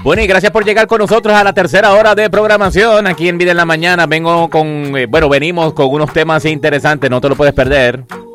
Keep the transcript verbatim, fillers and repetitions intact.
Bueno, y gracias por llegar con nosotros a la tercera hora de programación aquí en Vida en la Mañana. Vengo con, eh, bueno, venimos con unos temas interesantes, no te lo puedes perder.